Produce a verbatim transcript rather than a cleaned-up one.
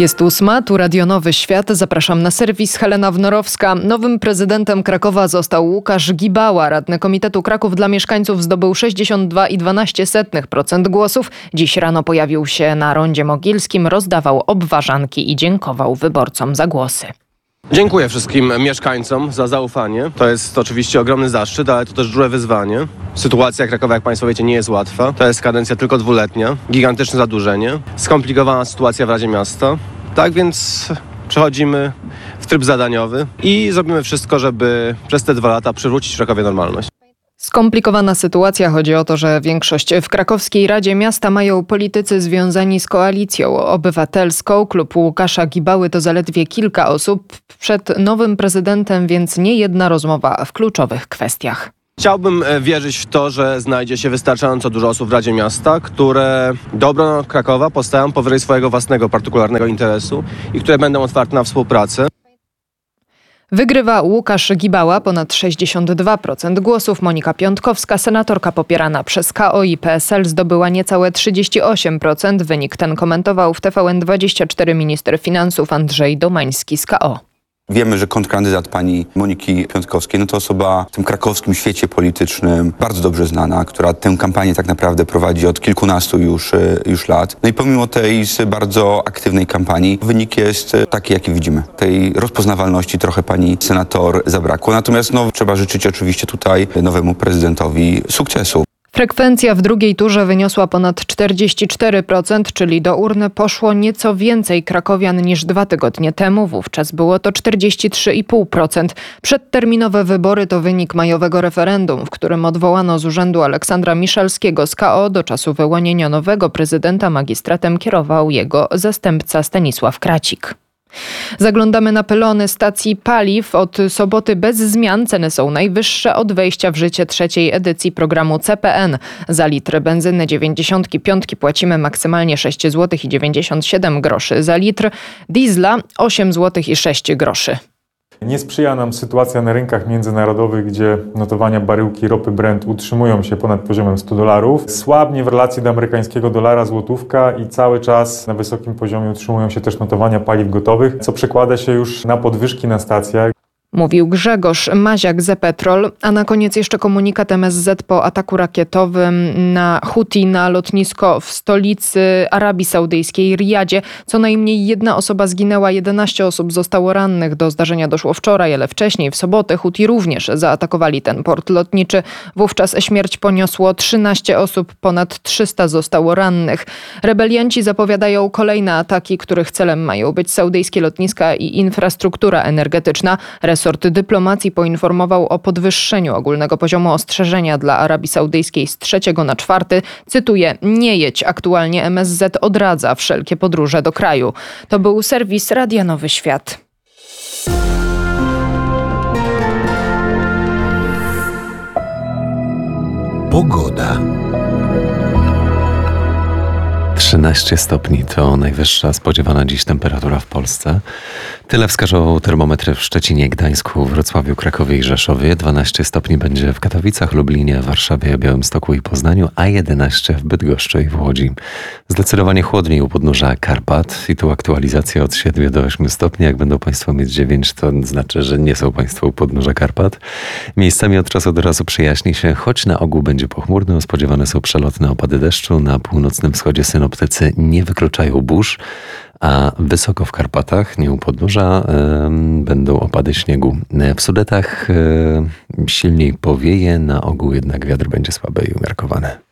Jest ósma, tu Radio Nowy Świat. Zapraszam na serwis. Helena Wnorowska. Nowym prezydentem Krakowa został Łukasz Gibała. Radny Komitetu Kraków dla Mieszkańców zdobył sześćdziesiąt dwa i dwanaście dziesiątych procent głosów. Dziś rano pojawił się na rondzie mogilskim, rozdawał obwarzanki i dziękował wyborcom za głosy. Dziękuję wszystkim mieszkańcom za zaufanie. To jest oczywiście ogromny zaszczyt, ale to też duże wyzwanie. Sytuacja Krakowa, jak Państwo wiecie, nie jest łatwa. To jest kadencja tylko dwuletnia, gigantyczne zadłużenie, skomplikowana sytuacja w Radzie Miasta. Tak więc przechodzimy w tryb zadaniowy i zrobimy wszystko, żeby przez te dwa lata przywrócić Krakowie normalność. Skomplikowana sytuacja. Chodzi o to, że większość w krakowskiej Radzie Miasta mają politycy związani z Koalicją Obywatelską. Klub Łukasza Gibały to zaledwie kilka osób. Przed nowym prezydentem więc nie jedna rozmowa w kluczowych kwestiach. Chciałbym wierzyć w to, że znajdzie się wystarczająco dużo osób w Radzie Miasta, które dobro Krakowa postawią powyżej swojego własnego partykularnego interesu i które będą otwarte na współpracę. Wygrywa Łukasz Gibała, ponad sześćdziesiąt dwa procent głosów. Monika Piątkowska, senatorka popierana przez K O i P S L, zdobyła niecałe trzydzieści osiem procent. Wynik ten komentował w T V N dwadzieścia cztery minister finansów Andrzej Domański z K O. Wiemy, że kontrkandydat pani Moniki Piątkowskiej no to osoba w tym krakowskim świecie politycznym bardzo dobrze znana, która tę kampanię tak naprawdę prowadzi od kilkunastu już, już lat. No i pomimo tej bardzo aktywnej kampanii wynik jest taki, jaki widzimy. Tej rozpoznawalności trochę pani senator zabrakło. Natomiast no, trzeba życzyć oczywiście tutaj nowemu prezydentowi sukcesu. Frekwencja w drugiej turze wyniosła ponad czterdzieści cztery procent, czyli do urny poszło nieco więcej krakowian niż dwa tygodnie temu. Wówczas było to czterdzieści trzy i pół procent. Przedterminowe wybory to wynik majowego referendum, w którym odwołano z urzędu Aleksandra Miszalskiego z K O. Do czasu wyłonienia nowego prezydenta magistratem kierował jego zastępca Stanisław Kracik. Zaglądamy na pylony stacji paliw. Od soboty bez zmian ceny są najwyższe od wejścia w życie trzeciej edycji programu C P N. Za litr benzyny dziewięćdziesiątki piątki płacimy maksymalnie sześć złotych i dziewięćdziesiąt siedem groszy. Za litr diesla osiem złotych i sześć groszy. Nie sprzyja nam sytuacja na rynkach międzynarodowych, gdzie notowania baryłki ropy Brent utrzymują się ponad poziomem stu dolarów. Słabnie w relacji do amerykańskiego dolara złotówka i cały czas na wysokim poziomie utrzymują się też notowania paliw gotowych, co przekłada się już na podwyżki na stacjach. Mówił Grzegorz Maziak, Zepetrol. A na koniec jeszcze komunikat M S Z po ataku rakietowym na Huti na lotnisko w stolicy Arabii Saudyjskiej, Riyadzie. Co najmniej jedna osoba zginęła, jedenaście osób zostało rannych. Do zdarzenia doszło wczoraj, ale wcześniej w sobotę Huti również zaatakowali ten port lotniczy. Wówczas śmierć poniosło trzynaście osób, ponad trzysta zostało rannych. Rebelianci zapowiadają kolejne ataki, których celem mają być saudyjskie lotniska i infrastruktura energetyczna. Resort dyplomacji poinformował o podwyższeniu ogólnego poziomu ostrzeżenia dla Arabii Saudyjskiej z trzeciego na czwarty. Cytuję: nie jedź. Aktualnie M S Z odradza wszelkie podróże do kraju. To był serwis Radia Nowy Świat. Pogoda. trzynaście stopni to najwyższa spodziewana dziś temperatura w Polsce. Tyle wskażą termometry w Szczecinie, Gdańsku, Wrocławiu, Krakowie i Rzeszowie. dwanaście stopni będzie w Katowicach, Lublinie, Warszawie, Białymstoku i Poznaniu, a jedenaście w Bydgoszczy i w Łodzi. Zdecydowanie chłodniej u podnóża Karpat i tu aktualizacja od siedmiu do ośmiu stopni. Jak będą Państwo mieć dziewięć, to znaczy, że nie są Państwo u podnóża Karpat. Miejscami od czasu do czasu przejaśni się, choć na ogół będzie pochmurno. Spodziewane są przelotne opady deszczu. Na północnym wschodzie synoptycy nie wykluczają burz, a wysoko w Karpatach, nie u podnóża, yy, będą opady śniegu. W Sudetach yy, silniej powieje, na ogół jednak wiatr będzie słaby i umiarkowany.